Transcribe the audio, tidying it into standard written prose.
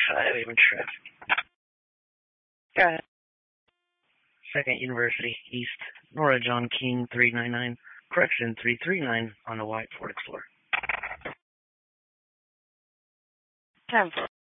5, even trip. Go ahead. Second University East, Nora John King 399, correction 339 on the white Ford Explorer. 10